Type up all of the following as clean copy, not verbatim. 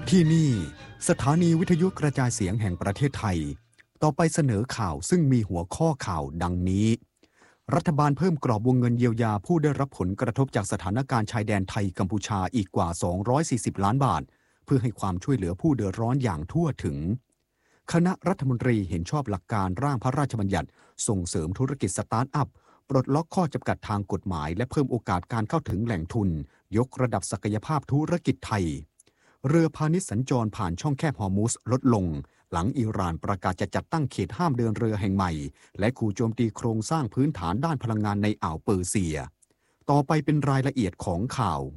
ที่นี่สถานีวิทยุกระจายเสียงแห่งประเทศไทยต่อไปเสนอข่าวซึ่งมีหัวข้อข่าวดังนี้รัฐบาลเพิ่มกรอบวงเงินเยียวยาผู้ได้รับผลกระทบจากสถานการณ์ชายแดนไทยกัมพูชาอีกกว่า240ล้านบาทเพื่อให้ความช่วยเหลือผู้เดือดร้อนอย่างทั่วถึงคณะรัฐมนตรีเห็นชอบหลักการร่างพระราชบัญญัติส่งเสริมธุรกิจสตาร์ทอัพปลดล็อกข้อจำกัดทางกฎหมายและเพิ่มโอกาสการเข้าถึงแหล่งทุนยกระดับศักยภาพธุรกิจไทยเรือพาณิชย์สัญจรผ่านช่องแคบฮอร์มุซลดลงหลังอิหร่านประกาศจะจัดตั้งเขตห้ามเดินเรือแห่งใหม่และขู่โจมตีโครงสร้างพื้นฐานด้านพลังงานในอ่าวเปอร์เซียต่อไปเป็นรายละเอียดของข่าว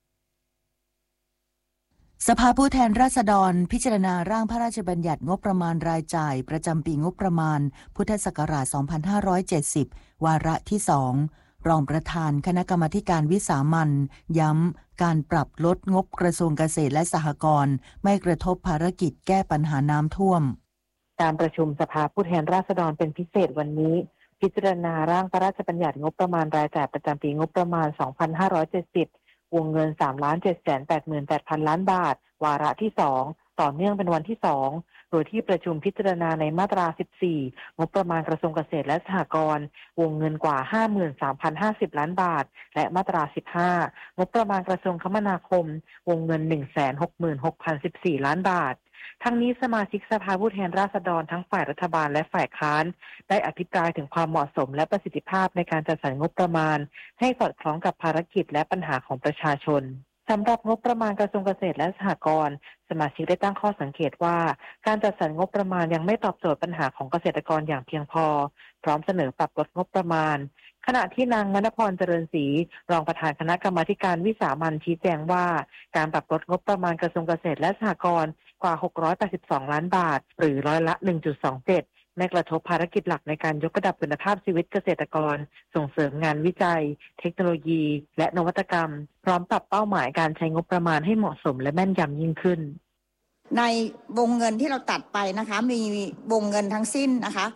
สภาผู้แทนราษฎรพิจารณาร่างพระราชบัญญัติงบประมาณรายจ่ายประจำปีงบประมาณพุทธศักราช 2570 วาระที่ 2 รองประธานคณะกรรมาการวิสามัญย้ำการปรับลดงบกระทรวงเกษตรและสหกรณ์ไม่กระทบภารกิจแก้ปัญหาน้ำท่วมการประชุมสภาผู้แทนราษฎรเป็นพิเศษวันนี้พิจารณาร่างพระราชบัญญัติงบประมาณรายจ่ายประจำปีงบประมาณ 2570 วงเงิน 3,788,000 ล้านบาทวาระที่ 2 ต่อเนื่องเป็นวันที่ 2 โดยที่ประชุมพิจารณาในมาตรา 14 งบประมาณกระทรวงเกษตรและสหกรณ์วงเงินกว่า 53,050 ล้านบาทและมาตรา 15 งบประมาณกระทรวงคมนาคมวงเงิน 166,014 ล้านบาททั้งนี้สมาชิกสภาผู้แทนราษฎรทั้งฝ่ายรัฐบาลและฝ่ายค้านได้อภิปรายถึงความเหมาะสมและประสิทธิภาพในการจัดสรรงบประมาณให้สอดคล้องกับภารกิจและปัญหาของประชาชนสำหรับงบประมาณกระทรวงเกษตรและสหกรณ์สมาชิกได้ตั้งข้อสังเกตว่าการจัดสรรงบประมาณยังไม่ตอบโจทย์ปัญหาของเกษตรกรอย่างเพียงพอพร้อมเสนอปรับลดงบประมาณขณะที่นางมณพรเจริญศรีรองประธานคณะกรรมาการวิสามัญชี้แจงว่าการปรับลดงบประมาณกระทรวงเกษตรและสหกรณ์กว่า682ล้านบาทหรือร้อยละ 1.27 ไม่กระทบภารกิจหลักในการยกระดับคุณภาพชีวิตเกษตรกรส่งเสริมงานวิจัยเทคโนโลยีและนวัตกรรมพร้อมปรับเป้าหมายการใช้งบประมาณให้เหมาะสมและแม่นยำยิ่งขึ้นในวงเงินที่เราตัดไปนะคะมีวงเงินทั้งสิ้นนะคะ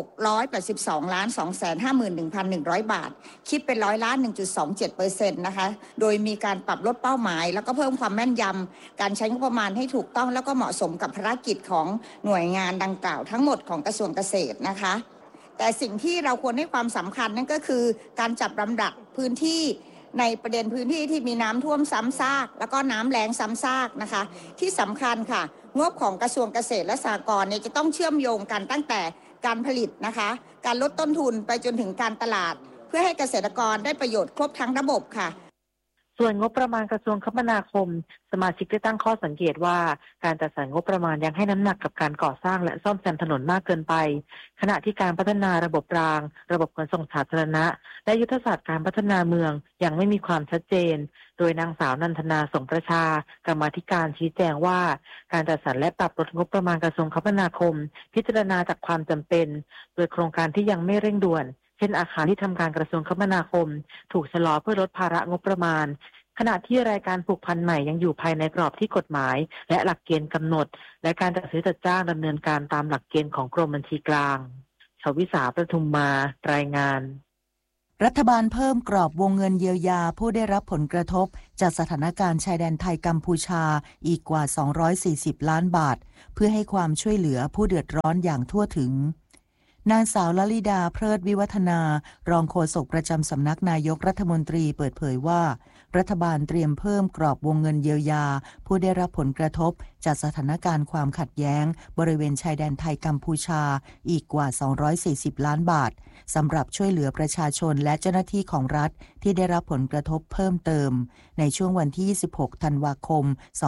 682,251,100 บาทคิดเป็นร้อยละ 1.27% นะคะโดยมีการปรับลดเป้าหมายแล้วก็เพิ่มความแม่นยำการใช้งบประมาณให้ถูกต้องแล้วก็เหมาะสมกับภารกิจของหน่วยงานดังกล่าวทั้งหมดของกระทรวงเกษตรนะคะแต่สิ่งที่เราควรให้ความสำคัญนั่นก็คือการจัดลำดับพื้นที่ในประเด็นพื้นที่ที่มีน้ำท่วมซ้ำซากแล้วก็น้ำแล้งซ้ำซากนะคะที่สำคัญค่ะงบของกระทรวงเกษตรและสหกรณ์เนี่ยจะต้องเชื่อมโยงกันตั้งแต่การผลิตนะคะการลดต้นทุนไปจนถึงการตลาดเพื่อให้เกษตรกรได้ประโยชน์ครบทั้งระบบค่ะส่วนงบประมาณกระทรวงคมนาคมสมาชิกได้ตั้งข้อสังเกตว่าการจัดสรรงบประมาณยังให้น้ำหนักกับการก่อสร้างและซ่อมแซมถนนมากเกินไปขณะที่การพัฒนาระบบรางระบบขนส่งสาธารณะและยุทธศาสตร์การพัฒนาเมืองยังไม่มีความชัดเจนโดยนางสาวนันทนาสงประชากรรมาธิการชี้แจงว่าการจัดสรรและปรับลดงบประมาณกระทรวงคมนาคมพิจารณาจากความจำเป็นโดยโครงการที่ยังไม่เร่งด่วนเช่นอาคารที่ทำการกระทรวงคมนาคมถูกชะลอเพื่อลดภาระงบประมาณขณะที่รายการผูกพันใหม่ยังอยู่ภายในกรอบที่กฎหมายและหลักเกณฑ์กำหนดและการจัดซื้อจัดจ้างดำเนินการตามหลักเกณฑ์ของกรมบัญชีกลางชวิสาประทุมมารายงานรัฐบาลเพิ่มกรอบวงเงินเยียวยาผู้ได้รับผลกระทบจากสถานการณ์ชายแดนไทยกัมพูชาอีกกว่า240ล้านบาทเพื่อให้ความช่วยเหลือผู้เดือดร้อนอย่างทั่วถึงนางสาวลลิดาเพลิดวิวัฒนารองโฆษกประจำสำนักนายกรัฐมนตรีเปิดเผยว่ารัฐบาลเตรียมเพิ่มกรอบวงเงินเยียวยาผู้ได้รับผลกระทบจากสถานการณ์ความขัดแย้งบริเวณชายแดนไทยกัมพูชาอีกกว่า240ล้านบาทสำหรับช่วยเหลือประชาชนและเจ้าหน้าที่ของรัฐที่ได้รับผลกระทบเพิ่มเติมในช่วงวันที่26ธันวาคม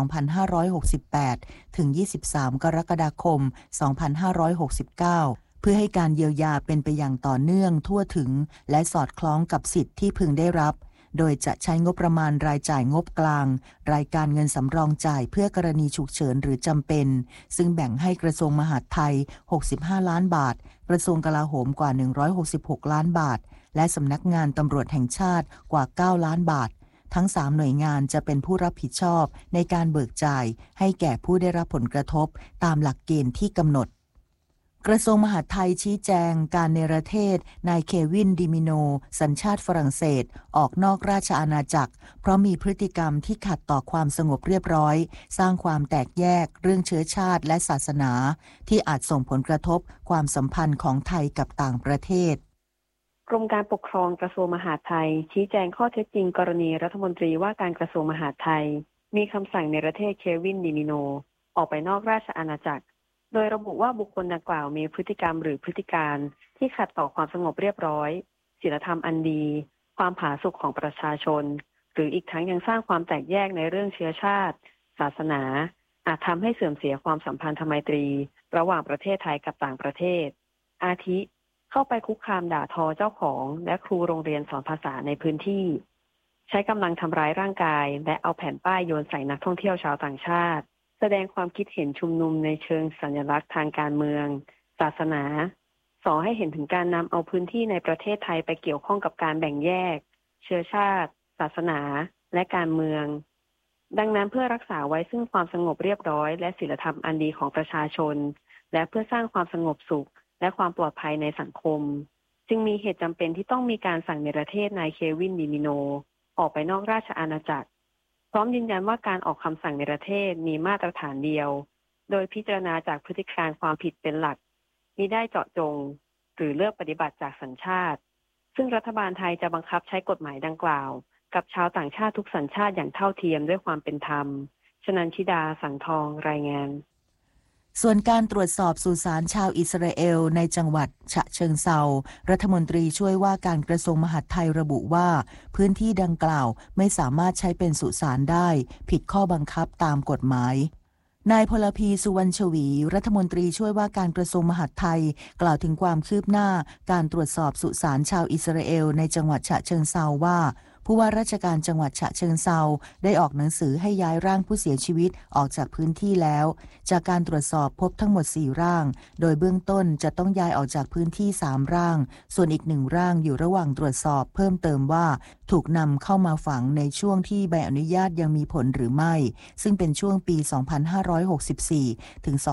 2568ถึง23กรกฎาคม2569เพื่อให้การเยียวยาเป็นไปอย่างต่อเนื่องทั่วถึงและสอดคล้องกับสิทธิ์ที่พึงได้รับโดยจะใช้งบประมาณรายจ่ายงบกลางรายการเงินสำรองจ่ายเพื่อกรณีฉุกเฉินหรือจำเป็นซึ่งแบ่งให้กระทรวงมหาดไทย65ล้านบาทกระทรวงกลาโหมกว่า166ล้านบาทและสำนักงานตำรวจแห่งชาติกว่า9ล้านบาททั้ง3หน่วยงานจะเป็นผู้รับผิดชอบในการเบิกจ่ายให้แก่ผู้ได้รับผลกระทบตามหลักเกณฑ์ที่กำหนดกระทรวงมหาดไทยชี้แจงการเนรเทศนายเควินดิมิโนสัญชาติฝรั่งเศสออกนอกราชอาณาจักรเพราะมีพฤติกรรมที่ขัดต่อความสงบเรียบร้อยสร้างความแตกแยกเรื่องเชื้อชาติและศาสนาที่อาจส่งผลกระทบความสัมพันธ์ของไทยกับต่างประเทศกรมการปกครองกระทรวงมหาดไทยชี้แจงข้อเท็จจริงกรณีรัฐมนตรีว่าการกระทรวงมหาดไทยมีคำสั่งเนรเทศเควินดิมิโนออกไปนอกราชอาณาจักรโดยระบุว่าบุคคลดังกล่าวมีพฤติกรรมหรือพฤติการที่ขัดต่อความสงบเรียบร้อยศีลธรรมอันดีความผาสุกของประชาชนหรืออีกทั้งยังสร้างความแตกแยกในเรื่องเชื้อชาติศาสนาอาจทำให้เสื่อมเสียความสัมพันธไมตรีระหว่างประเทศไทยกับต่างประเทศอาทิเข้าไปคุกคามด่าทอเจ้าของและครูโรงเรียนสอนภาษาในพื้นที่ใช้กำลังทำร้ายร่างกายและเอาแผ่นป้ายโยนใส่นักท่องเที่ยวชาวต่างชาติแสดงความคิดเห็นชุมนุมในเชิงสัญลักษณ์ทางการเมืองศาสนาส่อให้เห็นถึงการนำเอาพื้นที่ในประเทศไทยไปเกี่ยวข้องกับการแบ่งแยกเชื้อชาติศาสนาและการเมืองดังนั้นเพื่อรักษาไว้ซึ่งความสงบเรียบร้อยและศีลธรรมอันดีของประชาชนและเพื่อสร้างความสงบสุขและความปลอดภัยในสังคมจึงมีเหตุจำเป็นที่ต้องมีการสั่งเนรเทศนายเควินดิมิโนออกไปนอกราชอาณาจักรพร้อมยืนยันว่าการออกคำสั่งเนรเทศมีมาตรฐานเดียวโดยพิจารณาจากพฤติการความผิดเป็นหลักมิได้เจาะจงหรือเลือกปฏิบัติจากสัญชาติซึ่งรัฐบาลไทยจะบังคับใช้กฎหมายดังกล่าวกับชาวต่างชาติทุกสัญชาติอย่างเท่าเทียมด้วยความเป็นธรรมชนันชิดาสังทองรายงานส่วนการตรวจสอบสุสานชาวอิสราเอลในจังหวัดฉะเชิงเทรารัฐมนตรีช่วยว่าการกระทรวงมหาดไทยระบุว่าพื้นที่ดังกล่าวไม่สามารถใช้เป็นสุสานได้ผิดข้อบังคับตามกฎหมายนายพลพีสุวรรณชวีรัฐมนตรีช่วยว่าการกระทรวงมหาดไทยกล่าวถึงความคืบหน้าการตรวจสอบสุสานชาวอิสราเอลในจังหวัดฉะเชิงเทราว่าผู้ว่าราชการจังหวัดฉะเชิงเทราได้ออกหนังสือให้ย้ายร่างผู้เสียชีวิตออกจากพื้นที่แล้วจากการตรวจสอบพบทั้งหมด4ร่างโดยเบื้องต้นจะต้องย้ายออกจากพื้นที่3ร่างส่วนอีก1ร่างอยู่ระหว่างตรวจสอบเพิ่มเติมว่าถูกนำเข้ามาฝังในช่วงที่ใบอนุญาตยังมีผลหรือไม่ซึ่งเป็นช่วงปี 2564 ถึง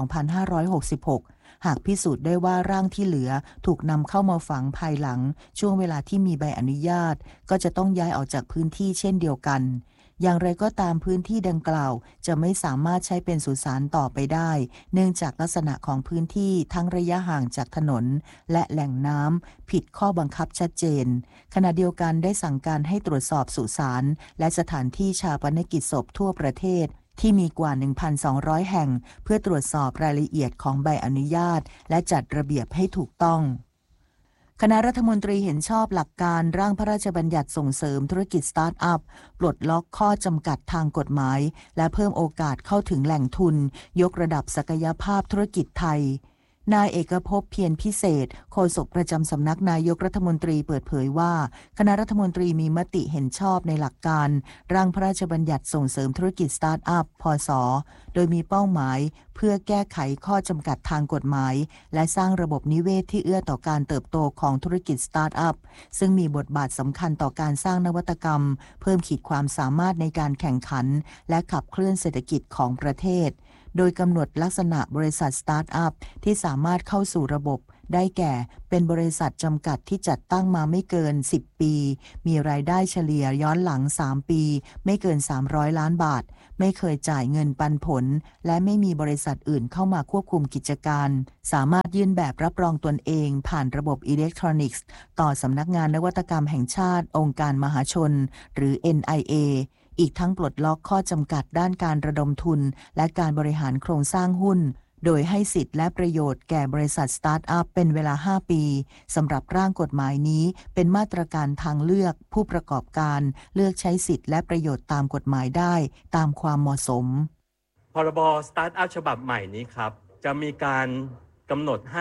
2566หากพิสูจน์ได้ว่าร่างที่เหลือถูกนำเข้ามาฝังภายหลังช่วงเวลาที่มีใบอนุญาตก็จะต้องย้ายออกจากพื้นที่เช่นเดียวกันอย่างไรก็ตามพื้นที่ดังกล่าวจะไม่สามารถใช้เป็นสุสานต่อไปได้เนื่องจากลักษณะของพื้นที่ทั้งระยะห่างจากถนนและแหล่งน้ำผิดข้อบังคับชัดเจนขณะเดียวกันได้สั่งการให้ตรวจสอบสุสานและสถานที่ฌาปนกิจศพทั่วประเทศที่มีกว่า 1,200 แห่งเพื่อตรวจสอบรายละเอียดของใบอนุญาตและจัดระเบียบให้ถูกต้องคณะรัฐมนตรีเห็นชอบหลักการร่างพระราชบัญญัติส่งเสริมธุรกิจสตาร์ทอัพปลดล็อกข้อจำกัดทางกฎหมายและเพิ่มโอกาสเข้าถึงแหล่งทุนยกระดับศักยภาพธุรกิจไทยนายเอกภพเพียรพิเศษโฆษกประจำสำนักนายกรัฐมนตรีเปิดเผยว่าคณะรัฐมนตรีมีมติเห็นชอบในหลักการร่างพระราชบัญญัติส่งเสริมธุรกิจสตาร์ทอัพพศโดยมีเป้าหมายเพื่อแก้ไขข้อจำกัดทางกฎหมายและสร้างระบบนิเวศที่เอื้อต่อการเติบโตของธุรกิจสตาร์ทอัพซึ่งมีบทบาทสำคัญต่อการสร้างนวัตกรรมเพิ่มขีดความสามารถในการแข่งขันและขับเคลื่อนเศรษฐกิจของประเทศโดยกำหนดลักษณะบริษัทสตาร์ทอัพที่สามารถเข้าสู่ระบบได้แก่เป็นบริษัทจำกัดที่จัดตั้งมาไม่เกิน10ปีมีรายได้เฉลี่ยย้อนหลัง3ปีไม่เกิน300ล้านบาทไม่เคยจ่ายเงินปันผลและไม่มีบริษัทอื่นเข้ามาควบคุมกิจการสามารถยื่นแบบรับรองตนเองผ่านระบบอิเล็กทรอนิกส์ต่อสำนักงานนวัตกรรมแห่งชาติองค์การมหาชนหรือ NIAอีกทั้งปลดล็อกข้อจำกัดด้านการระดมทุนและการบริหารโครงสร้างหุ้นโดยให้สิทธิและประโยชน์แก่บริษัทสตาร์ทอัพเป็นเวลา5ปีสำหรับร่างกฎหมายนี้เป็นมาตรการทางเลือกผู้ประกอบการเลือกใช้สิทธิและประโยชน์ตามกฎหมายได้ตามความเหมาะสมพรบสตาร์ทอัพฉบับใหม่นี้ครับจะมีการกำหนดให้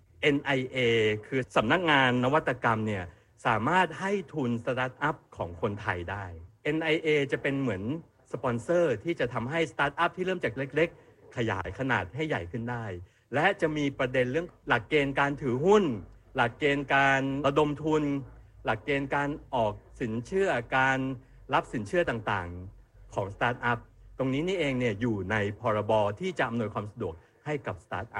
NIA คือสำนักงานนวัตกรรมเนี่ยสามารถให้ทุนสตาร์ทอัพของคนไทยได้ NIA จะเป็นเหมือนสปอนเซอร์ที่จะทำให้สตาร์ทอัพที่เริ่มจากเล็กๆขยายขนาดให้ใหญ่ขึ้นได้และจะมีประเด็นเรื่องหลักเกณฑ์การถือหุ้นหลักเกณฑ์การระดมทุนหลักเกณฑ์การออกสินเชื่อการรับสินเชื่อต่างๆของสตาร์ทอัพตรงนี้นี่เองเนี่ยอยู่ในพรบที่จะอำนวยความสะดวกให้กับสตาร์ทอัพฝ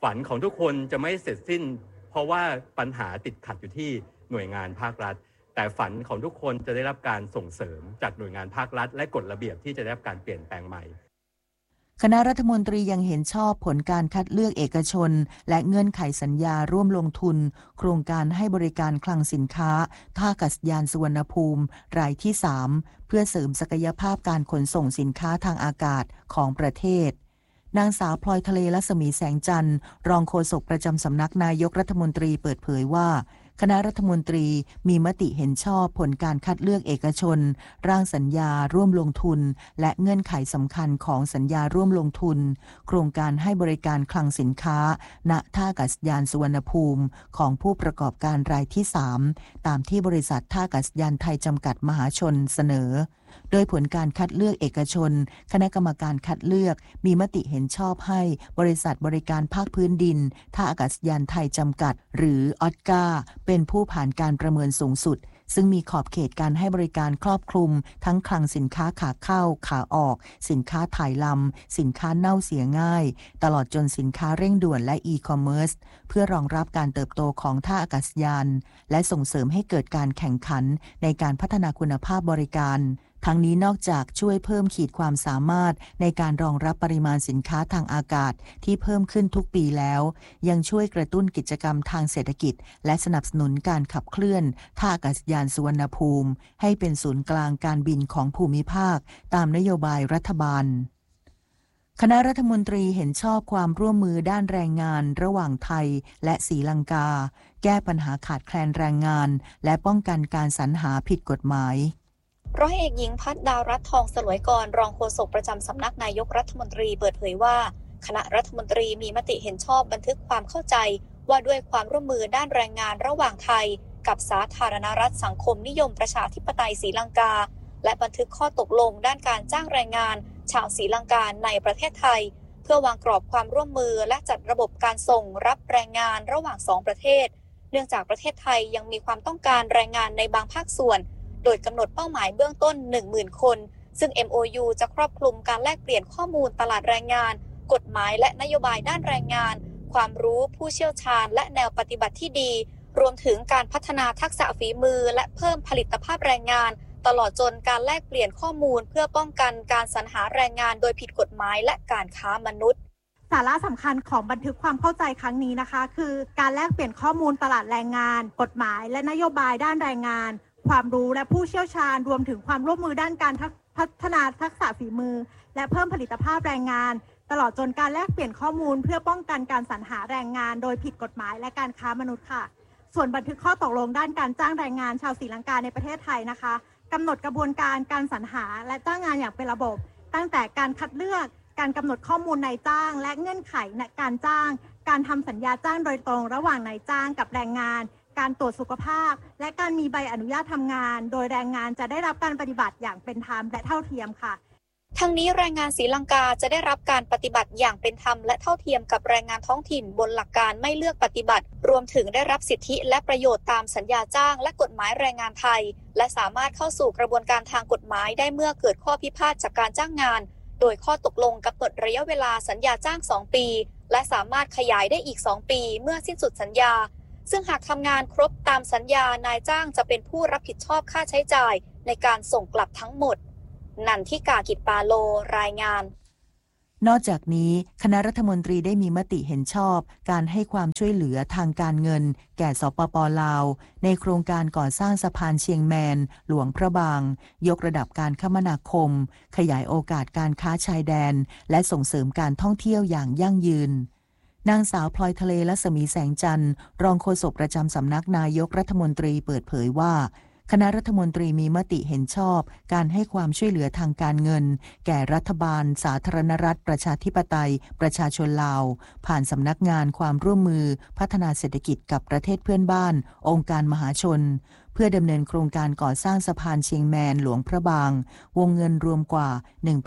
ฝันของทุกคนจะไม่เสร็จสิ้นเพราะว่าปัญหาติดขัดอยู่ที่หน่วยงานภาครัฐแต่ฝันของทุกคนจะได้รับการส่งเสริมจากหน่วยงานภาครัฐและกฎระเบียบที่จะได้รับการเปลี่ยนแปลงใหม่คณะรัฐมนตรียังเห็นชอบผลการคัดเลือกเอกชนและเงื่อนไขสัญญาร่วมลงทุนโครงการให้บริการคลังสินค้าท่าอากาศยานสุวรรณภูมิรายที่ 3 เพื่อเสริมศักยภาพการขนส่งสินค้าทางอากาศของประเทศนางสาวพลอยทะเลรัศมีแสงจันทร์รองโฆษกประจำสำนักนายกรัฐมนตรีเปิดเผยว่าคณะรัฐมนตรีมีมติเห็นชอบผลการคัดเลือกเอกชนร่างสัญญาร่วมลงทุนและเงื่อนไขสำคัญของสัญญาร่วมลงทุนโครงการให้บริการคลังสินค้าณท่าอากาศยานสุวรรณภูมิของผู้ประกอบการรายที่ 3ตามที่บริษัทท่าอากาศยานไทยจำกัดมหาชนเสนอโดยผลการคัดเลือกเอกชนคณะกรรมการคัดเลือกมีมติเห็นชอบให้บริษัทบริการภาคพื้นดินท่าอากาศยานไทยจำกัดหรือออสการ์เป็นผู้ผ่านการประเมินสูงสุดซึ่งมีขอบเขตการให้บริการครอบคลุมทั้งคลังสินค้าขาเข้าขาออกสินค้าถ่ายลำสินค้าเน่าเสียง่ายตลอดจนสินค้าเร่งด่วนและอีคอมเมิร์ซเพื่อรองรับการเติบโตของท่าอากาศยานและส่งเสริมให้เกิดการแข่งขันในการพัฒนาคุณภาพบริการทั้งนี้นอกจากช่วยเพิ่มขีดความสามารถในการรองรับปริมาณสินค้าทางอากาศที่เพิ่มขึ้นทุกปีแล้วยังช่วยกระตุ้นกิจกรรมทางเศรษฐกิจและสนับสนุนการขับเคลื่อนท่าอากาศยานสุวรรณภูมิให้เป็นศูนย์กลางการบินของภูมิภาคตามนโยบายรัฐบาลคณะรัฐมนตรีเห็นชอบความร่วมมือด้านแรงงานระหว่างไทยและศรีลังกาแก้ปัญหาขาดแคลนแรงงานและป้องกันการสรรหาผิดกฎหมายร้อยเอกหญิงพัฒดาวรัตน์ทองสลวยกรรองโฆษกประจำสำนักนายกรัฐมนตรีเปิดเผยว่าคณะรัฐมนตรีมีมติเห็นชอบบันทึกความเข้าใจว่าด้วยความร่วมมือด้านแรงงานระหว่างไทยกับสาธารณรัฐสังคมนิยมประชาธิปไตยศรีลังกาและบันทึกข้อตกลงด้านการจ้างแรงงานชาวศรีลังกาในประเทศไทยเพื่อวางกรอบความร่วมมือและจัดระบบการส่งรับแรงงานระหว่าง2ประเทศเนื่องจากประเทศไทยยังมีความต้องการแรงงานในบางภาคส่วนโดยกำหนดเป้าหมายเบื้องต้น 10,000 คนซึ่ง MOU จะครอบคลุมการแลกเปลี่ยนข้อมูลตลาดแรงงานกฎหมายและนโยบายด้านแรงงานความรู้ผู้เชี่ยวชาญและแนวปฏิบัติที่ดีรวมถึงการพัฒนาทักษะฝีมือและเพิ่มผลิตภาพแรงงานตลอดจนการแลกเปลี่ยนข้อมูลเพื่อป้องกันการสรรหาแรงงานโดยผิดกฎหมายและการค้ามนุษย์สาระสำคัญของบันทึกความเข้าใจครั้งนี้นะคะคือการแลกเปลี่ยนข้อมูลตลาดแรงงานกฎหมายและนโยบายด้านแรงงานความรู้และผู้เชี่ยวชาญรวมถึงความร่วมมือด้านการพัฒนาทักษะฝีมือและเพิ่มผลิตภาพแรงงานตลอดจนการแลกเปลี่ยนข้อมูลเพื่อป้องกันการสรรหาแรงงานโดยผิดกฎหมายและการค้ามนุษย์ค่ะส่วนบันทึกข้อตกลงด้านการจ้างแรงงานชาวศรีลังกาในประเทศไทยนะคะกำหนดกระบวนการการสรรหาและจ้างงานอย่างเป็นระบบตั้งแต่การคัดเลือกการกำหนดข้อมูลนายจ้างและเงื่อนไขในการจ้างการทำสัญญาจ้างโดยตรงระหว่างนายจ้างกับแรงงานการตรวจสุขภาพและการมีใบอนุญาตทำงานโดยแรงงานจะได้รับการปฏิบัติอย่างเป็นธรรมและเท่าเทียมค่ะทั้งนี้แรงงานศรีลังกาจะได้รับการปฏิบัติอย่างเป็นธรรมและเท่าเทียมกับแรงงานท้องถิ่นบนหลักการไม่เลือกปฏิบัติรวมถึงได้รับสิทธิและประโยชน์ตามสัญญาจ้างและกฎหมายแรงงานไทยและสามารถเข้าสู่กระบวนการทางกฎหมายได้เมื่อเกิดข้อพิพาทจากการจ้างงานโดยข้อตกลงกำหนดระยะเวลาสัญญาจ้าง2ปีและสามารถขยายได้อีก2ปีเมื่อสิ้นสุดสัญญาซึ่งหากทำงานครบตามสัญญานายจ้างจะเป็นผู้รับผิดชอบค่าใช้จ่ายในการส่งกลับทั้งหมดนันทิกา กิจปาโลรายงานนอกจากนี้คณะรัฐมนตรีได้มีมติเห็นชอบการให้ความช่วยเหลือทางการเงินแก่สปป.ลาวในโครงการก่อสร้างสะพานเชียงแมนหลวงพระบางยกระดับการคมนาคมขยายโอกาสการค้าชายแดนและส่งเสริมการท่องเที่ยวอย่างยั่งยืนนางสาวพลอยทะเลรัศมีแสงจันทร์รองโฆษกประจำสำนักนายกรัฐมนตรีเปิดเผยว่าคณะรัฐมนตรีมีมติเห็นชอบการให้ความช่วยเหลือทางการเงินแก่รัฐบาลสาธารณรัฐประชาธิปไตยประชาชนลาวผ่านสำนักงานความร่วมมือพัฒนาเศรษฐกิจกับประเทศเพื่อนบ้านองค์การมหาชนเพื่อดำเนินโครงการก่อสร้างสะพานเชียงแมนหลวงพระบางวงเงินรวมกว่า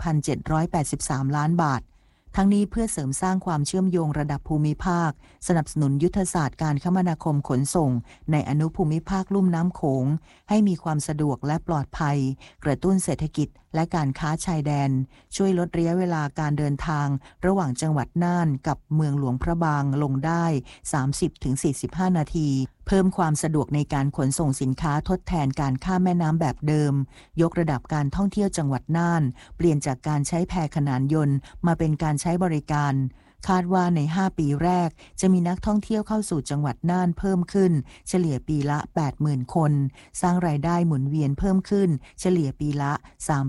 1,783 ล้านบาททั้งนี้เพื่อเสริมสร้างความเชื่อมโยงระดับภูมิภาคสนับสนุนยุทธศาสตร์การคมนาคมขนส่งในอนุภูมิภาคลุ่มน้ำโขงให้มีความสะดวกและปลอดภัยกระตุ้นเศรษฐกิจและการค้าชายแดนช่วยลดระยะเวลาการเดินทางระหว่างจังหวัดน่านกับเมืองหลวงพระบางลงได้ 30-45 นาทีเพิ่มความสะดวกในการขนส่งสินค้าทดแทนการข้ามแม่น้ำแบบเดิมยกระดับการท่องเที่ยวจังหวัดน่านเปลี่ยนจากการใช้แพขนานยนต์มาเป็นการใช้บริการคาดว่าใน5 ปีแรกจะมีนักท่องเที่ยวเข้าสู่จังหวัดน่านเพิ่มขึ้นเฉลี่ยปีละ 80,000 คนสร้างรายได้หมุนเวียนเพิ่มขึ้นเฉลี่ยปีละ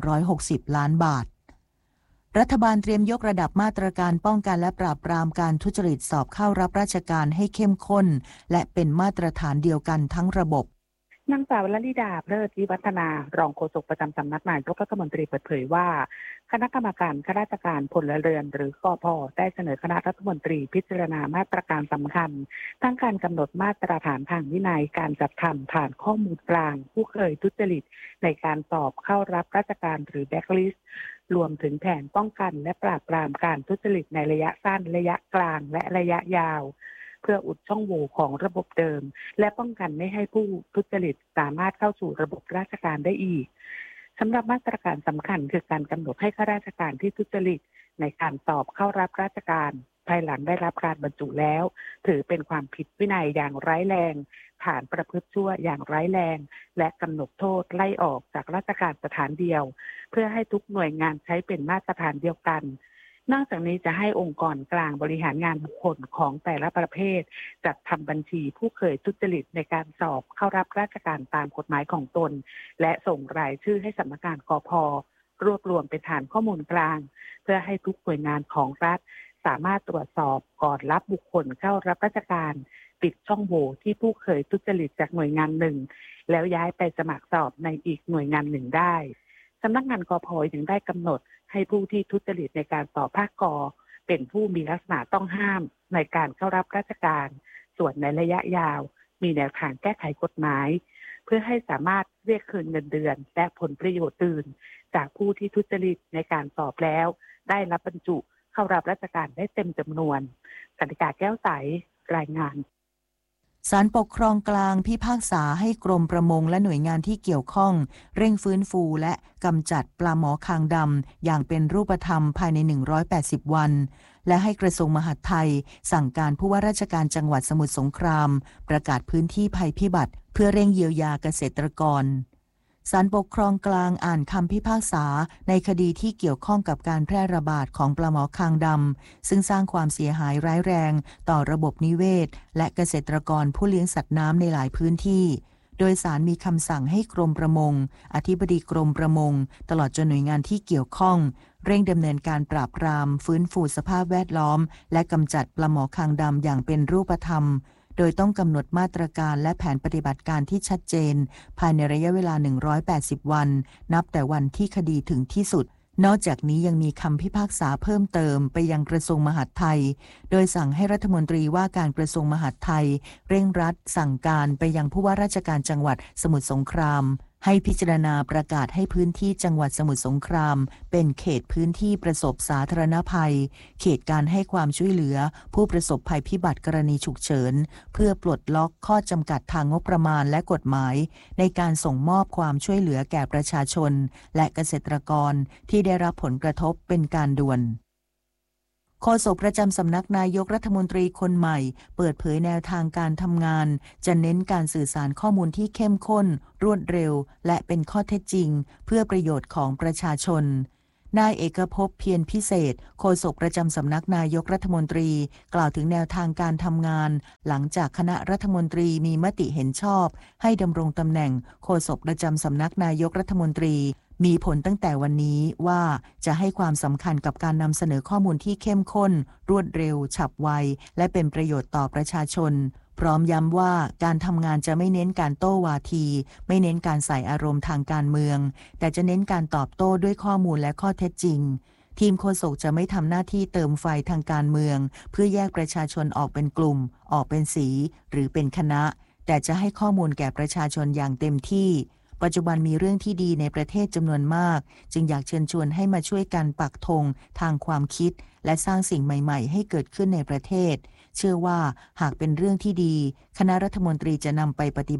360 ล้านบาทรัฐบาลเตรียมยกระดับมาตรการป้องกันและปราบปรามการทุจริตสอบเข้ารับราชการให้เข้มข้นและเป็นมาตรฐานเดียวกันทั้งระบบนางสาวลลิดาเพลิดวิวัฒนารองโฆษกประจำสำนักนายกรัฐมนตรีเปิดเผยว่าคณะกรรมการข้าราชการพลเรือนหรือกพ.ได้เสนอคณะรัฐมนตรีพิจารณามาตรการสำคัญทั้งการกำหนดมาตรฐานทางวินัยการจัดทำฐานข้อมูลกลางผู้เคยทุจริตในการสอบเข้ารับราชการหรือแบ็คลิสต์รวมถึงแผนป้องกันและปราบปรามการทุจริตในระยะสั้นระยะกลางและระยะยาวเพื่ออุดช่องโหว่ของระบบเดิมและป้องกันไม่ให้ผู้ทุจริตสามารถเข้าสู่ระบบราชการได้อีกสำหรับมาตรการสำคัญคือการกำหนดให้ข้าราชการที่ทุจริตในการสอบเข้ารับราชการภายหลังได้รับการบรรจุแล้วถือเป็นความผิดวินัยอย่างร้ายแรงฐานประพฤติชั่วอย่างร้ายแรงและกำหนดโทษไล่ออกจากราชการสถานเดียวเพื่อให้ทุกหน่วยงานใช้เป็นมาตรฐานเดียวกันนอกจากนี้จะให้องค์กรกลางบริหารงานบุคคลของแต่ละประเภทจัดทำบัญชีผู้เคยทุจริตในการสอบเข้ารับราชการตามกฎหมายของตนและส่งรายชื่อให้สำนักงานกพ.รวบรวมเป็นฐานข้อมูลกลางเพื่อให้ทุกหน่วยงานของรัฐสามารถตรวจสอบก่อนรับบุคคลเข้ารับราชการปิดช่องโหว่ที่ผู้เคยทุจริตจากหน่วยงานหนึ่งแล้วย้ายไปสมัครสอบในอีกหน่วยงานหนึ่งได้สำนักงานกพ.ยังได้กำหนดให้ผู้ที่ทุจริตในการสอบภาคก.เป็นผู้มีลักษณะต้องห้ามในการเข้ารับราชการส่วนในระยะยาวมีแนวทางแก้ไขกฎหมายเพื่อให้สามารถเรียกคืนเงินเดือนและผลประโยชน์อื่นจากผู้ที่ทุจริตในการสอบแล้วได้รับบรรจุเข้ารับราชการได้เต็มจำนวนกนิกาแก้วใสรายงานศาลปกครองกลางพิพากษาให้กรมประมงและหน่วยงานที่เกี่ยวข้องเร่งฟื้นฟูและกำจัดปลาหมอคางดำอย่างเป็นรูปธรรมภายใน180 วันและให้กระทรวงมหาดไทยสั่งการผู้ว่าราชการจังหวัดสมุทรสงครามประกาศพื้นที่ภัยพิบัติเพื่อเร่งเยียวยาเกษตรกรศาลปกครองกลางอ่านคำพิพากษาในคดีที่เกี่ยวข้องกับการแพร่ระบาดของปลาหมอคางดำซึ่งสร้างความเสียหายร้ายแรงต่อระบบนิเวศและเกษตรกรผู้เลี้ยงสัตว์น้ำในหลายพื้นที่โดยศาลมีคำสั่งให้กรมประมงอธิบดีกรมประมงตลอดจนหน่วยงานที่เกี่ยวข้องเร่งดำเนินการปราบปรามฟื้นฟูสภาพแวดล้อมและกำจัดปลาหมอคางดำอย่างเป็นรูปธรรมโดยต้องกำหนดมาตรการและแผนปฏิบัติการที่ชัดเจนภายในระยะเวลา180 วันนับแต่วันที่คดีถึงที่สุดนอกจากนี้ยังมีคำพิพากษาเพิ่มเติมไปยังกระทรวงมหาดไทยโดยสั่งให้รัฐมนตรีว่าการกระทรวงมหาดไทยเร่งรัดสั่งการไปยังผู้ว่าราชการจังหวัดสมุทรสงครามให้พิจารณาประกาศให้พื้นที่จังหวัดสมุทรสงครามเป็นเขตพื้นที่ประสบสาธารณภัยเขตการให้ความช่วยเหลือผู้ประสบภัยพิบัติกรณีฉุกเฉินเพื่อปลดล็อกข้อจำกัดทางงบประมาณและกฎหมายในการส่งมอบความช่วยเหลือแก่ประชาชนและเกษตรกรที่ได้รับผลกระทบเป็นการด่วนโฆษกประจำสำนักนายกรัฐมนตรีคนใหม่เปิดเผยแนวทางการทำงานจะเน้นการสื่อสารข้อมูลที่เข้มข้นรวดเร็วและเป็นข้อเท็จจริงเพื่อประโยชน์ของประชาชนนายเอกภพเพียรพิเศษโฆษกประจำสำนักนายกรัฐมนตรีกล่าวถึงแนวทางการทำงานหลังจากคณะรัฐมนตรีมีมติเห็นชอบให้ดำรงตำแหน่งโฆษกประจำสำนักนายกรัฐมนตรีมีผลตั้งแต่วันนี้ว่าจะให้ความสำคัญกับการนำเสนอข้อมูลที่เข้มข้นรวดเร็วฉับไวและเป็นประโยชน์ต่อประชาชนพร้อมย้ำว่าการทำงานจะไม่เน้นการโต้วาทีไม่เน้นการใส่อารมณ์ทางการเมืองแต่จะเน้นการตอบโต้ด้วยข้อมูลและข้อเท็จจริงทีมโฆษกจะไม่ทำหน้าที่เติมไฟทางการเมืองเพื่อแยกประชาชนออกเป็นกลุ่มออกเป็นสีหรือเป็นคณะแต่จะให้ข้อมูลแก่ประชาชนอย่างเต็มที่ปัจจุบันมีเรื่องที่ดีในประเทศจำนวนมากจึงอยากเชิญชวนให้มาช่วยกันปักธงทางความคิดและสร้างสิ่งใหม่ๆให้เกิดขึ้นในประเทศเชื่อว่าหากเป็นเรื่องที่ดีคณะรัฐมนตรีจะนำไปปฏิบัติ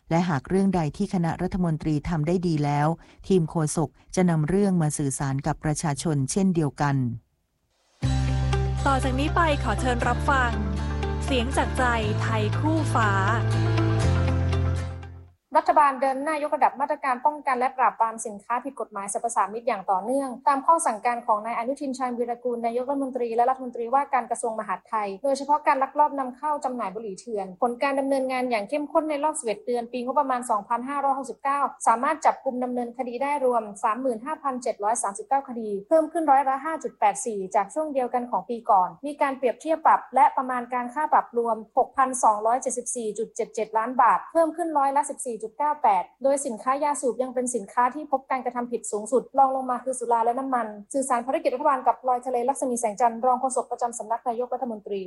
และหากเรื่องใดที่คณะรัฐมนตรีทำได้ดีแล้วทีมโฆษกจะนำเรื่องมาสื่อสารกับประชาชนเช่นเดียวกันต่อจากนี้ไปขอเชิญรับฟังเสียงจากใจไทยคู่ฟ้ารัฐบาลเดินหน้ายกระดับมาตรการป้องกันและปราบปรามสินค้าผิดกฎหมายสรรพสามิตอย่างต่อเนื่องตามข้อสั่งการของนายอนุทินชาญวีรกูลนายกรัฐมนตรีและรัฐมนตรีว่าการกระทรวงมหาดไทยโดยเฉพาะการลักลอบนำเข้าจำหน่ายบุหรี่เถื่อนผลการดำเนินงานอย่างเข้มข้นในรอบ11 เดือนปีงบประมาณ 2569 สามารถจับกุมดำเนินคดีได้รวม 35,739 คดีเพิ่มขึ้นร้อยละ 5.84 จากช่วงเดียวกันของปีก่อนมีการเปรียบเทียบปรับและประมาณการค่าปรับรวม 6,274.77 ล้านบาทเพิ่มขึ้นร้อยละ 14.98 โดยสินค้ายาสูบยังเป็นสินค้าที่พบการกระทำผิดสูงสุดรองลงมาคือสุราและน้ำมันสื่อสารภารกิจรัฐบาลกับพลอยทะเลลักษมีแสงจันทร์รองโฆษกประจำสำนักนายกรัฐมนตรี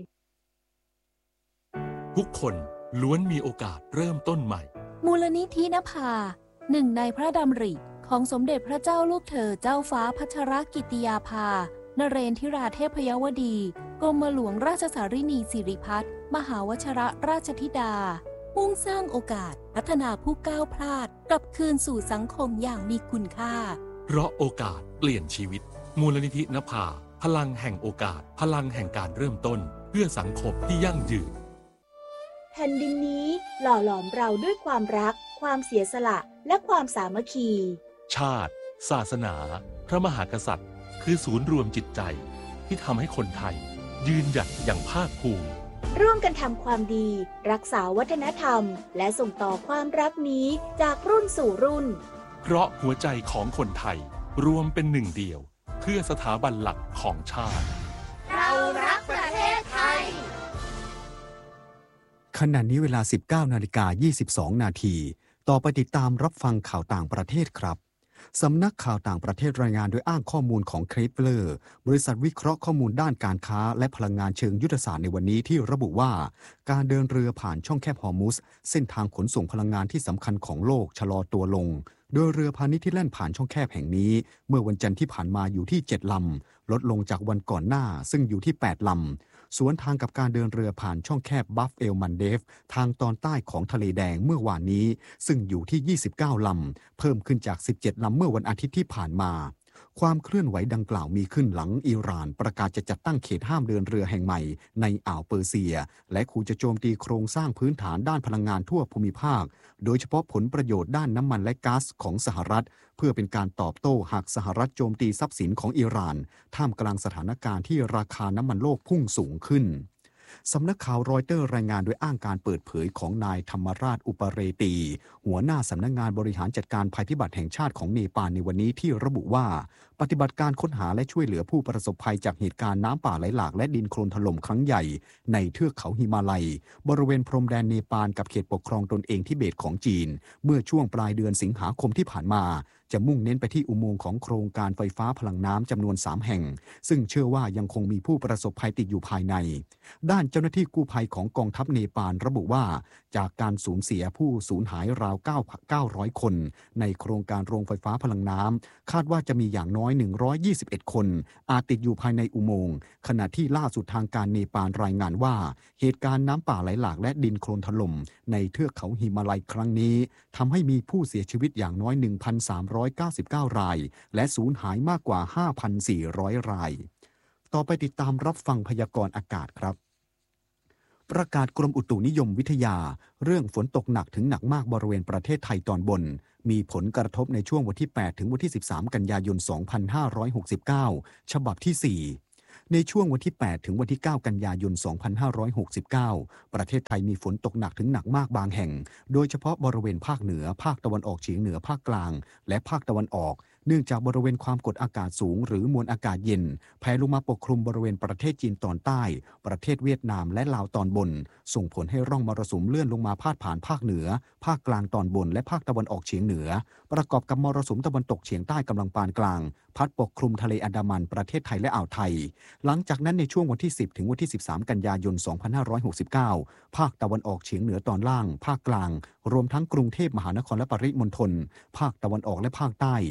ทุกคนล้วนมีโอกาสเริ่มต้นใหม่มูลนิธินภาหนึ่งในพระดำริของสมเด็จพระเจ้าลูกเธอเจ้าฟ้าพัชรกิติยาภานเรนทิราเทพยวดีกรมหลวงราชสารินีสิริพัฒน์มหาวชิรราชธิดามุ่งสร้างโอกาสพัฒนาผู้ก้าวพลาดกลับคืนสู่สังคมอย่างมีคุณค่าเพราะโอกาสเปลี่ยนชีวิตมูลนิธินภาพลังแห่งโอกาสพลังแห่งการเริ่มต้นเพื่อสังคมที่ยั่งยืนแผ่นดินนี้หล่อหลอมเราด้วยความรักความเสียสละและความสามัคคีชาติศาสนาพระมหากษัตริย์คือศูนย์รวมจิตใจที่ทำให้คนไทยยืนหยัดอย่างภาคภูมิร่วมกันทำความดีรักษาวัฒนธรรมและส่งต่อความรักนี้จากรุ่นสู่รุ่นเพราะหัวใจของคนไทยรวมเป็นหนึ่งเดียวเพื่อสถาบันหลักของชาติเรารักประเทศไทยขณะนี้เวลา 19:22 นาทีต่อไปติดตามรับฟังข่าวต่างประเทศครับสำนักข่าวต่างประเทศรายงานโดยอ้างข้อมูลของเคปเลอร์บริษัทวิเคราะห์ข้อมูลด้านการค้าและพลังงานเชิงยุทธศาสตร์ในวันนี้ที่ระบุว่าการเดินเรือผ่านช่องแคบฮอร์มุสเส้นทางขนส่งพลังงานที่สำคัญของโลกชะลอตัวลงโดยเรือพาณิชย์ที่แล่นผ่านช่องแคบแห่งนี้เมื่อวันจันทร์ที่ผ่านมาอยู่ที่7 ลำลดลงจากวันก่อนหน้าซึ่งอยู่ที่8 ลำสวนทางกับการเดินเรือผ่านช่องแคบบัฟเอลมันเดฟทางตอนใต้ของทะเลแดงเมื่อวานนี้ซึ่งอยู่ที่29 ลำเพิ่มขึ้นจาก17 ลำเมื่อวันอาทิตย์ที่ผ่านมาความเคลื่อนไหวดังกล่าวมีขึ้นหลังอิหร่านประกาศจะจัดตั้งเขตห้ามเดินเรือแห่งใหม่ในอ่าวเปอร์เซียและขู่จะโจมตีโครงสร้างพื้นฐานด้านพลังงานทั่วภูมิภาคโดยเฉพาะผลประโยชน์ด้านน้ำมันและก๊าซของสหรัฐเพื่อเป็นการตอบโต้หากสหรัฐโจมตีทรัพย์สินของอิหร่านท่ามกลางสถานการณ์ที่ราคาน้ำมันโลกพุ่งสูงขึ้นสำนักข่าวรอยเตอร์รายงานโดยอ้างการเปิดเผยของนายธรรมราชอุปเรตีหัวหน้าสำนักงานบริหารจัดการภัยพิบัติแห่งชาติของเนปาลในวันนี้ที่ระบุว่าปฏิบัติการค้นหาและช่วยเหลือผู้ประสบภัยจากเหตุการณ์น้ำป่าไหลหลากและดินโคลนถล่มครั้งใหญ่ในเทือกเขาหิมาลัยบริเวณพรมแดนเนปาลกับเขตปกครองตนเองทิเบตของจีนเมื่อช่วงปลายเดือนสิงหาคมที่ผ่านมาจะมุ่งเน้นไปที่อุโมงค์ของโครงการไฟฟ้าพลังน้ำจำนวน3 แห่งซึ่งเชื่อว่ายังคงมีผู้ประสบภัยติดอยู่ภายในด้านเจ้าหน้าที่กู้ภัยของกองทัพเนปาลระบุว่าจากการสูญเสียผู้สูญหายราว 900 คนในโครงการโรงไฟฟ้าพลังน้ำคาดว่าจะมีอย่างน้อย121 คนอาจติดอยู่ภายในอุโมงค์ขณะที่ล่าสุดทางการเนปาลรายงานว่าเหตุการณ์น้ำป่าไหลหลากและดินโคลนถล่มในเทือกเขาหิมาลัยครั้งนี้ทำให้มีผู้เสียชีวิตอย่างน้อย 1,399 รายและสูญหายมากกว่า 5,400 รายต่อไปติดตามรับฟังพยากรณ์อากาศครับประกาศกรมอุตุนิยมวิทยาเรื่องฝนตกหนักถึงหนักมากบริเวณประเทศไทยตอนบนมีผลกระทบในช่วงวันที่8ถึงวันที่13กันยายน2569ฉบับที่4ในช่วงวันที่8ถึงวันที่9กันยายน2569ประเทศไทยมีฝนตกหนักถึงหนักมากบางแห่งโดยเฉพาะบริเวณภาคเหนือภาคตะวันออกเฉียงเหนือภาคกลางและภาคตะวันออกเนื่องจากบริเวณความกดอากาศสูงหรือมวลอากาศเย็นแผ่ลงมาปกคลุมบริเวณประเทศจีนตอนใต้ประเทศเวียดนามและลาวตอนบนส่งผลให้ร่องมรสุมเลื่อนลงมาพาดผ่านภาคเหนือภาคกลางตอนบนและภาคตะวันออกเฉียงเหนือประกอบกับมรสุมตะวันตกเฉียงใต้กำลังปานกลางพัดปกคลุมทะเลอันดามันประเทศไทยและอ่าวไทยหลังจากนั้นในช่วงวันที่10ถึงวันที่13กันยายน2569ภาคตะวันออกเฉียงเหนือตอนล่างภาคกลางรวมทั้งกรุงเทพมหานครและปริมณฑลภาคตะวันออกและภาคใต้จะยัง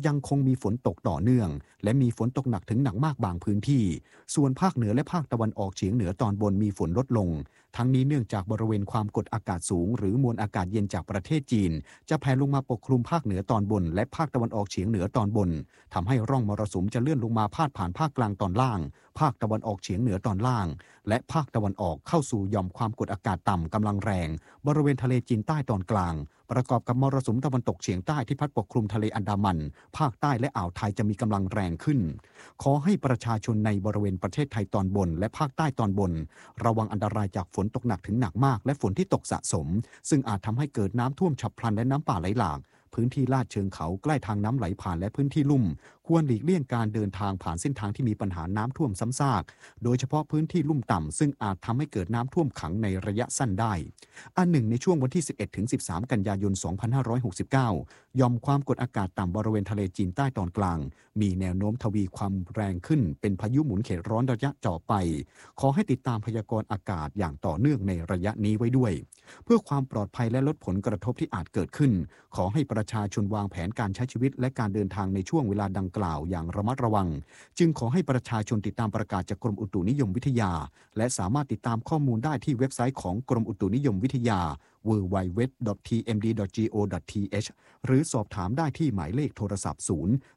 ยังคงมีฝนตกต่อเนื่องและมีฝนตกหนักถึงหนักมากบางพื้นที่ส่วนภาคเหนือและภาคตะวันออกเฉียงเหนือตอนบนมีฝนลดลงทั้งนี้เนื่องจากบริเวณความกดอากาศสูงหรือมวลอากาศเย็นจากประเทศจีนจะแผ่ลงมาปกคลุมภาคเหนือตอนบนและภาคตะวันออกเฉียงเหนือตอนบนทำให้ร่องมรสุมจะเลื่อนลงมาพาดผ่านภาคกลางตอนล่างภาคตะวันออกเฉียงเหนือตอนล่างและภาคตะวันออกเข้าสู่หย่อมความกดอากาศต่ำกำลังแรงบริเวณทะเลจีนใต้ตอนกลางประกอบกับมรสุมตะวันตกเฉียงใต้ที่พัดปกคลุมทะเลอันดามันภาคใต้และอ่าวไทยจะมีกำลังแรงขึ้นขอให้ประชาชนในบริเวณประเทศไทยตอนบนและภาคใต้ตอนบนระวังอันตรายจากฝนตกหนักถึงหนักมากและฝนที่ตกสะสมซึ่งอาจทำให้เกิดน้ำท่วมฉับพลันและน้ำป่าไหลหลากพื้นที่ลาดเชิงเขาใกล้ทางน้ำไหลผ่านและพื้นที่ลุ่มควรหลีกเลี่ยงการเดินทางผ่านเส้นทางที่มีปัญหาน้ำท่วมซ้ำซากโดยเฉพาะพื้นที่ลุ่มต่ำซึ่งอาจทำให้เกิดน้ำท่วมขังในระยะสั้นได้อันหนึ่งในช่วงวันที่ 11-13 กันยายน 2569 หย่อมความกดอากาศต่ำบริเวณทะเลจีนใต้ตอนกลางมีแนวโน้มทวีความแรงขึ้นเป็นพายุหมุนเขตร้อนระยะต่อไปขอให้ติดตามพยากรณ์อากาศอย่างต่อเนื่องในระยะนี้ไว้ด้วยเพื่อความปลอดภัยและลดผลกระทบที่อาจเกิดขึ้นขอให้ประชาชนวางแผนการใช้ชีวิตและการเดินทางในช่วงเวลาดังกล่าวอย่างระมัดระวังจึงขอให้ประชาชนติดตามประกาศจากกรมอุตุนิยมวิทยาและสามารถติดตามข้อมูลได้ที่เว็บไซต์ของกรมอุตุนิยมวิทยา www.tmd.go.th หรือสอบถามได้ที่หมายเลขโทรศัพท์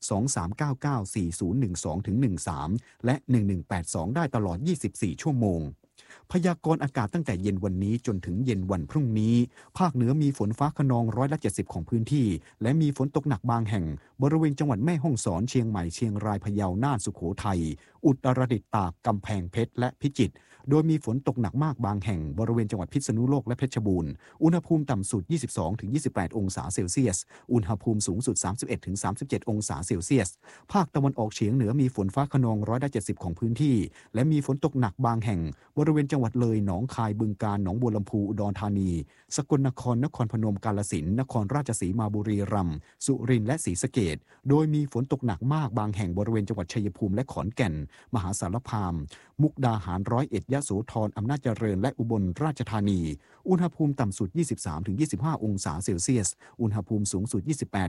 023994012-13 และ 1182 ได้ตลอด 24 ชั่วโมงพยากรณ์อากาศตั้งแต่เย็นวันนี้จนถึงเย็นวันพรุ่งนี้ภาคเหนือมีฝนฟ้าคะนอง170ของพื้นที่และมีฝนตกหนักบางแห่งบริเวณจังหวัดแม่ฮ่องสอนเชียงใหม่เชียงรายพะเยาน่านสุโขทัยอุตรดิตถ์ตากกำแพงเพชรและพิจิตรโดยมีฝนตกหนักมากบางแห่งบริเวณจังหวัดพิษณุโลกและเพชรบูรณ์อุณหภูมิต่ำสุด 22-28 องศาเซลเซียสอุณหภูมิสูงสุด 31-37 องศาเซลเซียสภาคตะวันออกเฉียงเหนือมีฝนฟ้าคะนอง170ของพื้นที่และมีฝนตกหนักบางแห่งบริเวณจังหวัดเลยหนองคายบึงกาฬหนองบัวลำพูอุดรธานีสกลนครนครพนมกาฬสินธุ์นครราชสีมาบุรีรัมย์สุรินทร์และศรีสะเกษโดยมีฝนตกหนักมากบางแห่งบริเวณจังหวัดชัยภูมิและขอนแก่นมหาสารคามมุกดาหาร101ยโสธรอำนาจเจริญและอุบลราชธานีอุณหภูมิต่ำสุด 23-25 องศาเซลเซียสอุณหภูมิสูงสุด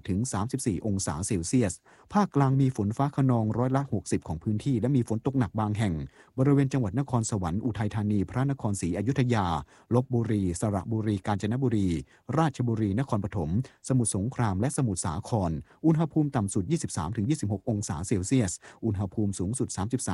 28-34 องศาเซลเซียสภาคกลางมีฝนฟ้าคะนอง60%ของพื้นที่และมีฝนตกหนักบางแห่งบริเวณจังหวัดนครสวรรค์อุทัยธานีพระนครศรีอยุธยาลพบุรีสระบุรีกาญจนบุรีราชบุรีนครปฐมสมุทรสงครามและสมุทรสาครอุณหภูมิต่ำสุด 23-26 องศาเซลเซียสอุณหภูมิสูงสุด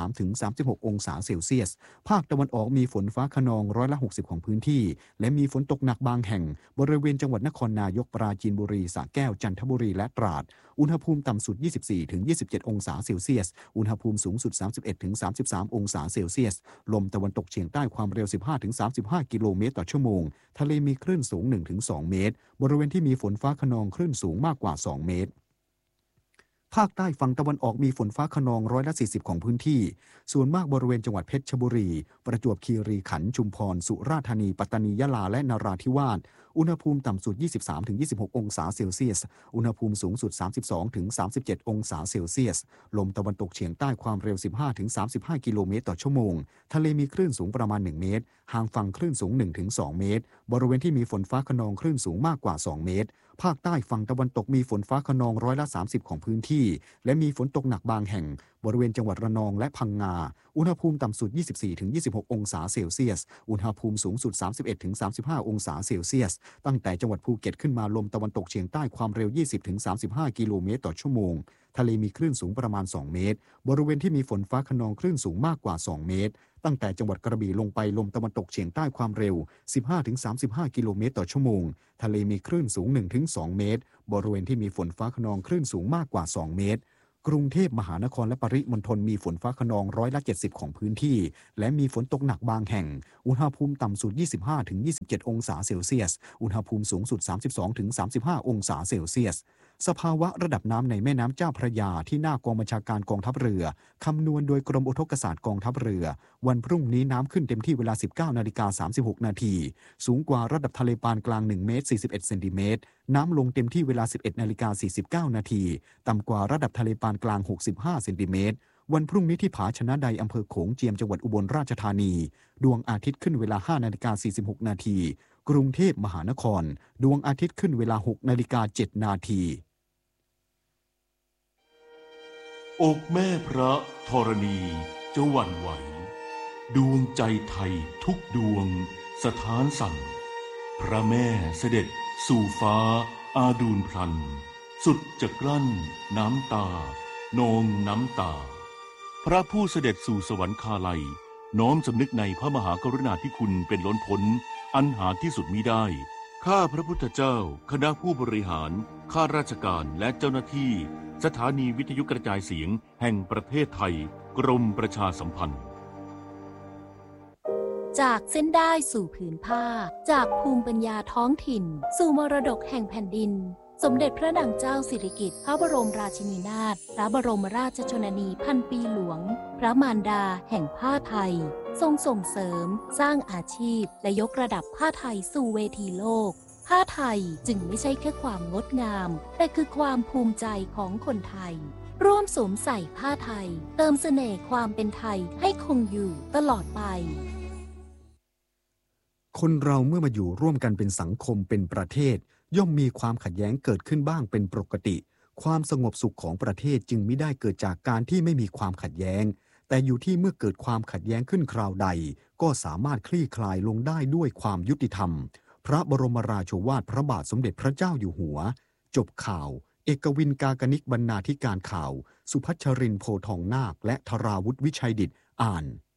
33-36 องศาเซลเซียสภาคตะวันออกมีฝนฟ้าคะนอง60%ของพื้นที่และมีฝนตกหนักบางแห่งบริเวณจังหวัดนครนายกปราจีนบุรีสระแก้วจันทบุรีและตราดอุณหภูมิต่ำสุด 24-27 องศาเซลเซียสอุณหภูมิสูงสุด 31-33 องศาเซลเซียสลมตะวันตกเฉียงใต้ความเร็ว 15-35 กิโลเมตรต่อชั่วโมงทะเลมีคลื่นสูง 1-2 เมตรบริเวณที่มีฝนฟ้าคะนองคลื่นสูงมากกว่า 2 เมตรภาคใต้ฝั่งตะวันออกมีฝนฟ้าคะนอง140ของพื้นที่ส่วนมากบริเวณจังหวัดเพชรบุรีประจวบคีรีขันธ์ชุมพรสุราษฎร์ธานีปัตตานียะลาและนราธิวาสอุณหภูมิต่ำสุด 23-26 องศาเซลเซียสอุณหภูมิสูงสุด 32-37 องศาเซลเซียสลมตะวันตกเฉียงใต้ความเร็ว 15-35 กิโลเมตรต่อชั่วโมงทะเลมีคลื่นสูงประมาณ 1 เมตรห่างฝั่งคลื่นสูง 1-2 เมตรบริเวณที่มีฝนฟ้าคะนองคลื่นสูงมากกว่า 2 เมตรภาคใต้ฝั่งตะวันตกมีฝนฟ้าคะนอง30%ของพื้นที่และมีฝนตกหนักบางแห่งบริเวณจังหวัดระนองและพังงาอุณหภูมิต่ำสุด 24-26 องศาเซลเซียสอุณหภูมิสูงสุด 31-35 องศาเซลเซียสตั้งแต่จังหวัดภูเก็ตขึ้นมาลมตะวันตกเฉียงใต้ความเร็ว 20-35 กิโลเมตรต่อชั่วโมงทะเลมีคลื่นสูงประมาณ 2 เมตรบริเวณที่มีฝนฟ้าคะนองคลื่นสูงมากกว่า 2 เมตรตั้งแต่จังหวัดกระบี่ลงไปลมตะวันตกเฉียงใต้ความเร็ว 15-35 กิโลเมตรต่อชั่วโมงทะเลมีคลื่นสูง 1-2 เมตรบริเวณที่มีฝนฟ้าคะนองคลื่นสูงมากกว่า 2 เมตรกรุงเทพมหานครและปริมณฑลมีฝนฟ้าคะนอง70%ของพื้นที่และมีฝนตกหนักบางแห่งอุณหภูมิต่ำสุด 25-27 องศาเซลเซียสอุณหภูมิสูงสุด 32-35 องศาเซลเซียสสภาวะระดับน้ำในแม่น้ำเจ้าพระยาที่หน้ากองบัญชาการกองทัพเรือคำนวณโดยกรมอุทกศาสตร์กองทัพเรือวันพรุ่งนี้น้ำขึ้นเต็มที่เวลา 19:36 นาทีสูงกว่าระดับทะเลปานกลาง1 เมตร 41 เซนติเมตรน้ำลงเต็มที่เวลา 11:49 นาทีต่ำกว่าระดับทะเลปานกลาง65 เซนติเมตรวันพรุ่งนี้ที่ผาชนะใดอำเภอโขงเจียมจังหวัดอุบลราชธานีดวงอาทิตย์ขึ้นเวลา 5:46 นาทีกรุงเทพมหานครดวงอาทิตย์ขึ้นเวลา 6:07 นาทีอกแม่พระธรณีจะหวั่นไหวดวงใจไทยทุกดวงสถานสั่นพระแม่เสด็จสู่ฟ้าอาดูลพลันสุดจะกลั้นน้ำตานองน้ำตาพระผู้เสด็จสู่สวรรคาลัยน้อมสำนึกในพระมหากรุณาธิคุณเป็นล้นพ้นอันหาที่สุดมิได้ข้าพระพุทธเจ้าคณะผู้บริหารข้าราชการและเจ้าหน้าที่สถานีวิทยุกระจายเสียงแห่งประเทศไทยกรมประชาสัมพันธ์จากเส้นได้สู่ผืนผ้าจากภูมิปัญญาท้องถิ่นสู่มรดกแห่งแผ่นดินสมเด็จพระนางเจ้าสิริกิติ์พระบรมราชินีนาถพระบรมราชชนนีพันปีหลวงพระมารดาแห่งผ้าไทยทรงส่งเสริมสร้างอาชีพและยกระดับผ้าไทยสู่เวทีโลกผ้าไทยจึงไม่ใช่แค่ความงดงามแต่คือความภูมิใจของคนไทยร่วมสวมใส่ผ้าไทยเติมเสน่ห์ความเป็นไทยให้คงอยู่ตลอดไปคนเราเมื่อมาอยู่ร่วมกันเป็นสังคมเป็นประเทศย่อมมีความขัดแย้งเกิดขึ้นบ้างเป็นปกติความสงบสุขของประเทศจึงมิได้เกิดจากการที่ไม่มีความขัดแย้งแต่อยู่ที่เมื่อเกิดความขัดแย้งขึ้นคราวใดก็สามารถคลี่คลายลงได้ด้วยความยุติธรรมพระบรมราโชวาทพระบาทสมเด็จพระเจ้าอยู่หัวจบข่าวเอกวินกากนิกบรรณาธิการข่าวสุพัชรินทร์โพทองนาคและธราวุฒิวิชัยดิษฐ์อ่าน